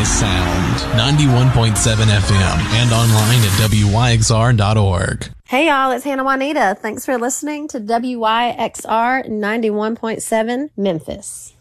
sound. 91.7 FM and online at wyxr.org. Hey y'all, it's Hannah Juanita. Thanks for listening to WYXR 91.7 Memphis.